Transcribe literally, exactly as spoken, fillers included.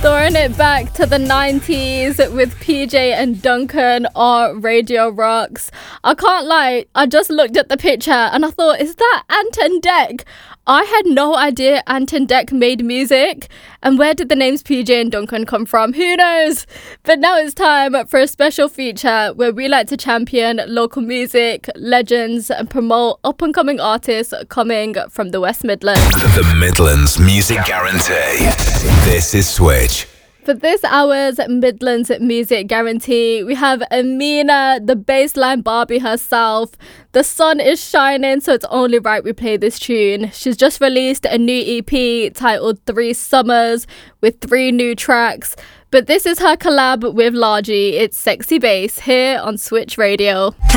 Throwing it back to the nineties with P J and Duncan on Radio Rocks. I can't lie, I just looked at the picture and I thought, is that Ant and Dec? I had no idea Ant and Dec made music. And where did the names P J and Duncan come from? Who knows? But now it's time for a special feature where we like to champion local music, legends, and promote up-and-coming artists coming from the West Midlands. The Midlands Music Guarantee. This is Switch. For this hour's Midlands Music Guarantee, we have Amina, the bassline Barbie herself. The sun is shining, so it's only right we play this tune. She's just released a new E P titled Three Summers with three new tracks. But this is her collab with Largy. It's Sexy Bass here on Switch Radio.